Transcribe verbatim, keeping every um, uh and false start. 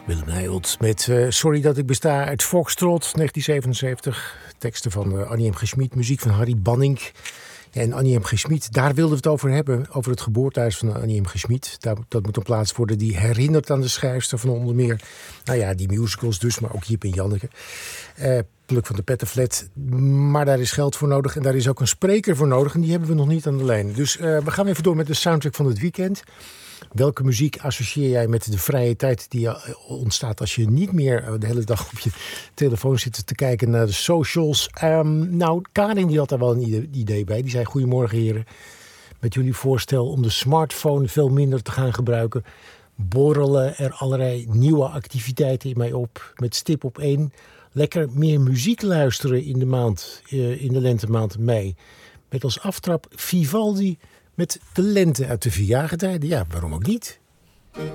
Willem Nijholt met uh, Sorry dat ik besta uit Foxtrot, negentien zevenenzeventig. Teksten van uh, Annie M. G. Schmid, muziek van Harry Banning. Ja, en Annie M. G. Schmid, daar wilden we het over hebben. Over het geboortehuis van Annie M. G. Schmid. Daar, dat moet een plaats worden die herinnert aan de schrijfster van onder meer... Nou ja, die musicals dus, maar ook Jip en Janneke. Uh, Pluk van de Pettenflat. Maar daar is geld voor nodig en daar is ook een spreker voor nodig. En die hebben we nog niet aan de lijn. Dus uh, we gaan even door met de soundtrack van het weekend. Welke muziek associeer jij met de vrije tijd die ontstaat als je niet meer de hele dag op je telefoon zit te kijken naar de socials? Um, nou, Karin die had daar wel een idee bij. Die zei: goedemorgen heren, met jullie voorstel om de smartphone veel minder te gaan gebruiken, borrelen er allerlei nieuwe activiteiten in mij op. Met stip op één. Lekker meer muziek luisteren in de maand, uh, in de lentemaand mei. Met als aftrap Vivaldi met de lente uit de vierjaargetijden. Ja, waarom ook niet?